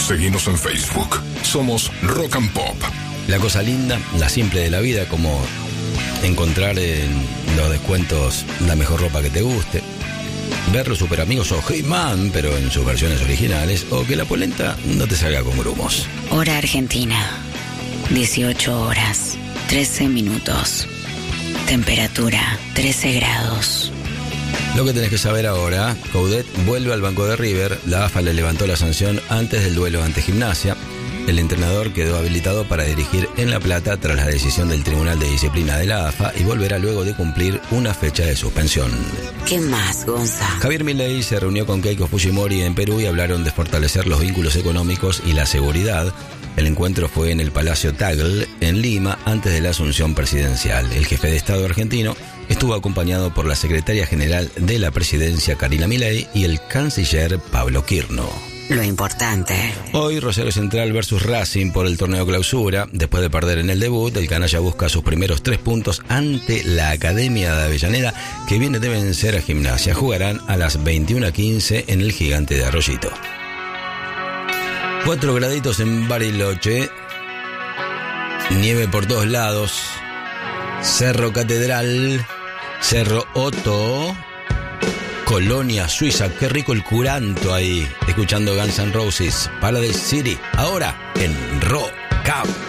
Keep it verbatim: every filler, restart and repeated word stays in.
Seguinos en Facebook. Somos Rock and Pop. La cosa linda, la simple de la vida, como encontrar en los descuentos la mejor ropa que te guste, ver los Super Amigos o He-Man, pero en sus versiones originales, o que la polenta no te salga con grumos. Hora Argentina, dieciocho horas, trece minutos. Temperatura, trece grados. Lo que tenés que saber ahora, Coudet vuelve al banco de River, la A F A le levantó la sanción antes del duelo ante Gimnasia. El entrenador quedó habilitado para dirigir en La Plata tras la decisión del Tribunal de Disciplina de la A F A y volverá luego de cumplir una fecha de suspensión. ¿Qué más, Gonza? Javier Milei se reunió con Keiko Fujimori en Perú y hablaron de fortalecer los vínculos económicos y la seguridad. El encuentro fue en el Palacio Tagle, en Lima, antes de la asunción presidencial. El jefe de Estado argentino estuvo acompañado por la secretaria general de la presidencia, Karina Milei, y el canciller Pablo Quirno. Lo importante. Hoy Rosario Central versus Racing por el torneo clausura. Después de perder en el debut, el canalla busca sus primeros tres puntos ante la Academia de Avellaneda, que viene de vencer a Gimnasia. Jugarán a las veintiuna quince en el Gigante de Arroyito. Cuatro graditos en Bariloche. Nieve por todos lados. Cerro Catedral. Cerro Otto. Colonia, Suiza, qué rico el curanto ahí, escuchando Guns N' Roses, Paradise City, ahora en Rock and